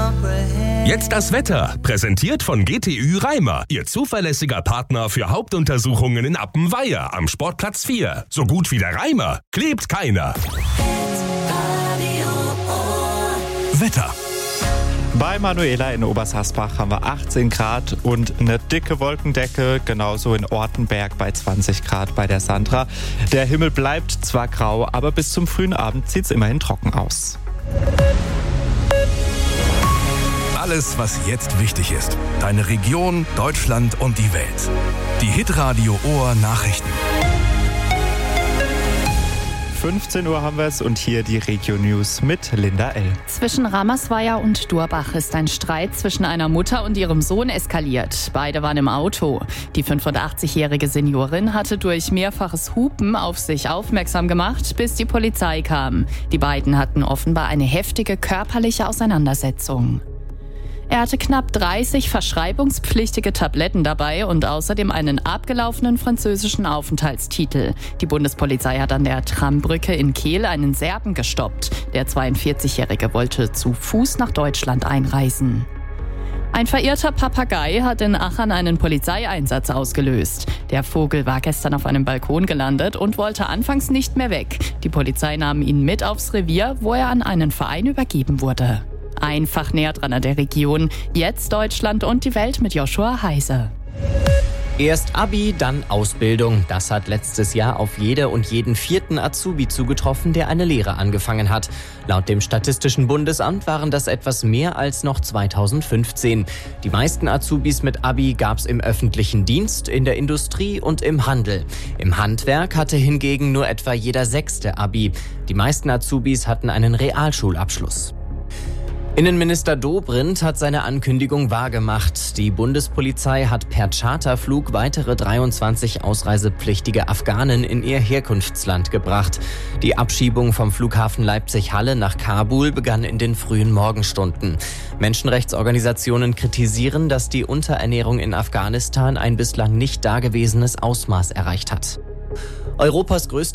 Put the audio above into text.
Jetzt das Wetter, präsentiert von GTÜ Reimer, Ihr zuverlässiger Partner für Hauptuntersuchungen in Appenweier am Sportplatz 4. So gut wie der Reimer klebt keiner. Wetter. Bei Manuela in Obersassbach haben wir 18 Grad und eine dicke Wolkendecke, genauso in Ortenberg bei 20 Grad bei der Sandra. Der Himmel bleibt zwar grau, aber bis zum frühen Abend sieht es immerhin trocken aus. Alles, was jetzt wichtig ist. Deine Region, Deutschland und die Welt. Die Hitradio Ohr Nachrichten. 15 Uhr haben wir es und hier die Regio-News mit Linda L. Zwischen Ramersweier und Durbach ist ein Streit zwischen einer Mutter und ihrem Sohn eskaliert. Beide waren im Auto. Die 85-jährige Seniorin hatte durch mehrfaches Hupen auf sich aufmerksam gemacht, bis die Polizei kam. Die beiden hatten offenbar eine heftige körperliche Auseinandersetzung. Er hatte knapp 30 verschreibungspflichtige Tabletten dabei und außerdem einen abgelaufenen französischen Aufenthaltstitel. Die Bundespolizei hat an der Trambrücke in Kehl einen Serben gestoppt. Der 42-Jährige wollte zu Fuß nach Deutschland einreisen. Ein verirrter Papagei hat in Aachen einen Polizeieinsatz ausgelöst. Der Vogel war gestern auf einem Balkon gelandet und wollte anfangs nicht mehr weg. Die Polizei nahm ihn mit aufs Revier, wo er an einen Verein übergeben wurde. Einfach näher dran an der Region. Jetzt Deutschland und die Welt mit Joshua Heise. Erst Abi, dann Ausbildung. Das hat letztes Jahr auf jede und jeden vierten Azubi zugetroffen, der eine Lehre angefangen hat. Laut dem Statistischen Bundesamt waren das etwas mehr als noch 2015. Die meisten Azubis mit Abi gab's im öffentlichen Dienst, in der Industrie und im Handel. Im Handwerk hatte hingegen nur etwa jeder sechste Abi. Die meisten Azubis hatten einen Realschulabschluss. Innenminister Dobrindt hat seine Ankündigung wahrgemacht. Die Bundespolizei hat per Charterflug weitere 23 ausreisepflichtige Afghanen in ihr Herkunftsland gebracht. Die Abschiebung vom Flughafen Leipzig-Halle nach Kabul begann in den frühen Morgenstunden. Menschenrechtsorganisationen kritisieren, dass die Unterernährung in Afghanistan ein bislang nicht dagewesenes Ausmaß erreicht hat. Europas größter